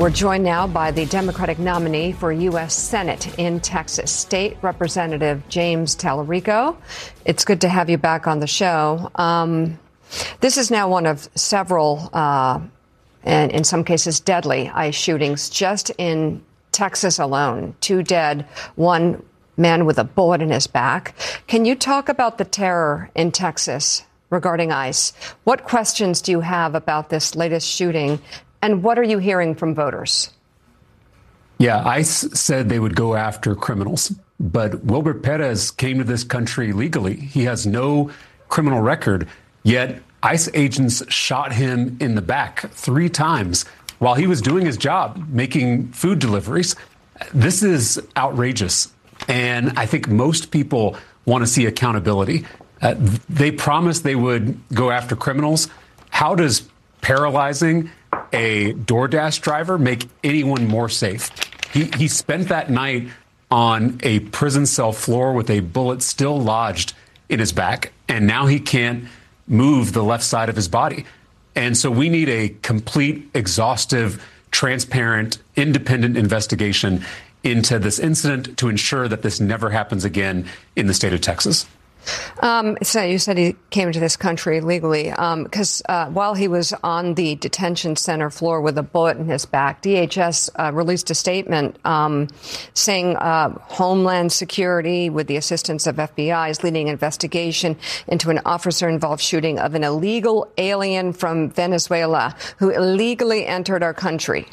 We're joined now by the Democratic nominee for U.S. Senate in Texas, State Representative James Talarico. It's good to have you back on the show. This is now one of several, and in some cases deadly, ICE shootings just in Texas alone. 2 dead, 1 man with a bullet in his back. Can you talk about the terror in Texas regarding ICE? What questions do you have about this latest shooting, and what are you hearing from voters? Yeah, ICE said they would go after criminals, but Wilber Perez came to this country legally. He has no criminal record, yet ICE agents shot him in the back 3 times while he was doing his job, making food deliveries. This is outrageous, and I think most people want to see accountability. They promised they would go after criminals. How does paralyzing a DoorDash driver make anyone more safe? He spent that night on a prison cell floor with a bullet still lodged in his back, and now he can't move the left side of his body. And so we need a complete, exhaustive, transparent, independent investigation into this incident to ensure that this never happens again in the state of Texas. So you said he came to this country legally because while he was on the detention center floor with a bullet in his back, DHS released a statement saying Homeland Security, with the assistance of FBI, is leading an investigation into an officer-involved shooting of an illegal alien from Venezuela who illegally entered our country.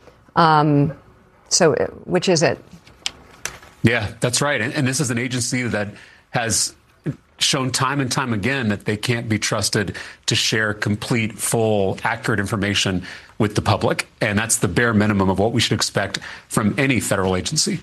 So which is it? Yeah, that's right. And this is an agency that has shown time and time again that they can't be trusted to share complete, full, accurate information with the public. And that's the bare minimum of what we should expect from any federal agency.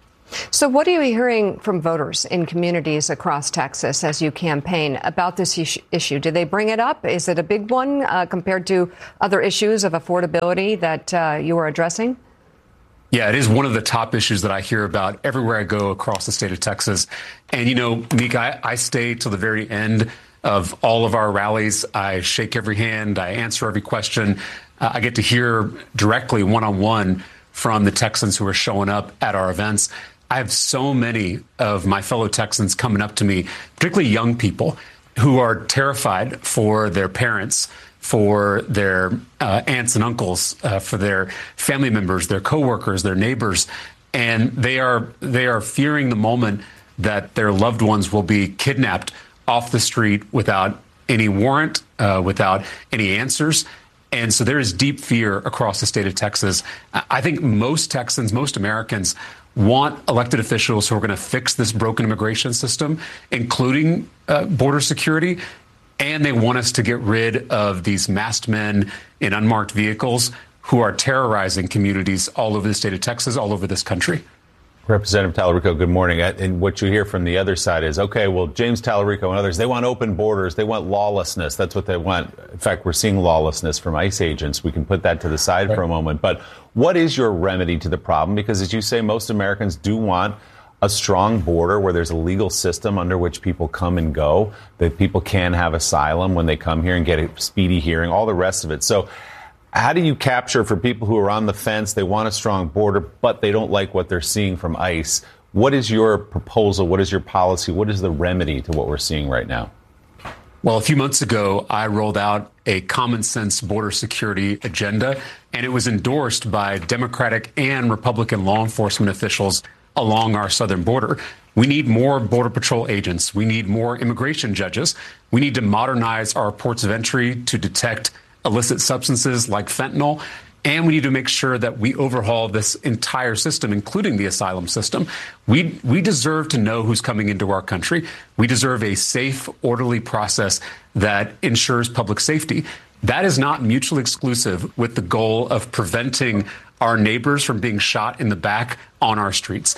So what are you hearing from voters in communities across Texas as you campaign about this issue? Do they bring it up? Is it a big one compared to other issues of affordability that you are addressing? Yeah, it is one of the top issues that I hear about everywhere I go across the state of Texas. And, you know, Mika, I stay till the very end of all of our rallies. I shake every hand. I answer every question. I get to hear directly one-on-one from the Texans who are showing up at our events. I have so many of my fellow Texans coming up to me, particularly young people who are terrified for their parents, for their aunts and uncles, for their family members, their coworkers, their neighbors. And they are fearing the moment that their loved ones will be kidnapped off the street without any warrant, without any answers. And so there is deep fear across the state of Texas. I think most Texans, most Americans want elected officials who are going to fix this broken immigration system, including border security. And they want us to get rid of these masked men in unmarked vehicles who are terrorizing communities all over the state of Texas, all over this country. Representative Talarico, good morning. And what you hear from the other side is, okay, well, James Talarico and others, they want open borders. They want lawlessness. That's what they want. In fact, we're seeing lawlessness from ICE agents. We can put that to the side for a moment. But what is your remedy to the problem? Because as you say, most Americans do want a strong border where there's a legal system under which people come and go, that people can have asylum when they come here and get a speedy hearing, all the rest of it. So how do you capture for people who are on the fence, they want a strong border, but they don't like what they're seeing from ICE? What is your proposal? What is your policy? What is the remedy to what we're seeing right now? Well, a few months ago, I rolled out a common sense border security agenda, and it was endorsed by Democratic and Republican law enforcement officials along our southern border. We need more Border Patrol agents. We need more immigration judges. We need to modernize our ports of entry to detect illicit substances like fentanyl. And we need to make sure that we overhaul this entire system, including the asylum system. We deserve to know who's coming into our country. We deserve a safe, orderly process that ensures public safety. That is not mutually exclusive with the goal of preventing our neighbors from being shot in the back on our streets.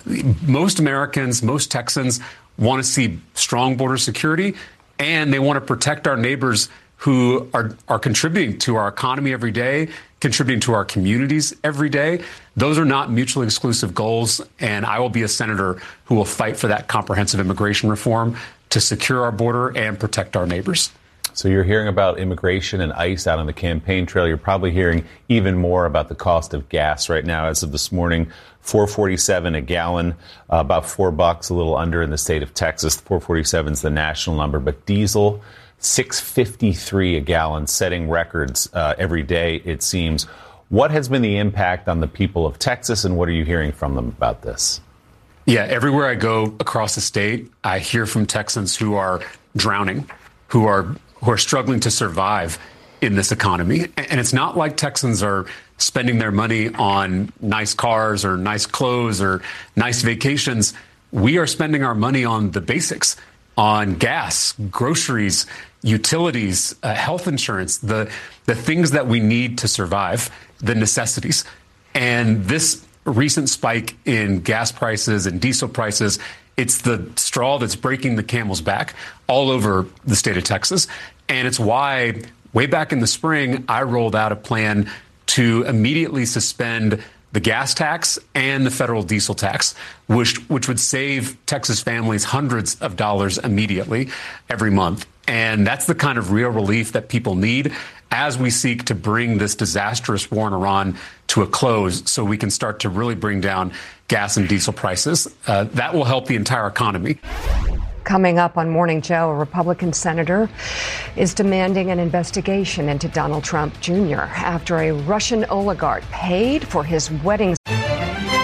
Most Americans, most Texans want to see strong border security, and they want to protect our neighbors who are contributing to our economy every day, contributing to our communities every day. Those are not mutually exclusive goals, and I will be a senator who will fight for that comprehensive immigration reform to secure our border and protect our neighbors. So you're hearing about immigration and ICE out on the campaign trail. You're probably hearing even more about the cost of gas right now. As of this morning, $4.47 a gallon, about $4, a little under in the state of Texas. $4.47 is the national number, but diesel, $6.53 a gallon, setting records every day, it seems. What has been the impact on the people of Texas, and what are you hearing from them about this? Yeah, everywhere I go across the state, I hear from Texans who are drowning, who are struggling to survive in this economy. And it's not like Texans are spending their money on nice cars or nice clothes or nice vacations. We are spending our money on the basics, on gas, groceries, utilities, health insurance, the things that we need to survive, the necessities. And this recent spike in gas prices and diesel prices, it's the straw that's breaking the camel's back all over the state of Texas. And it's why way back in the spring, I rolled out a plan to immediately suspend the gas tax and the federal diesel tax, which would save Texas families hundreds of dollars immediately every month. And that's the kind of real relief that people need as we seek to bring this disastrous war in Iran to a close so we can start to really bring down gas and diesel prices. That will help the entire economy. Coming up on Morning Joe, a Republican senator is demanding an investigation into Donald Trump Jr. after a Russian oligarch paid for his wedding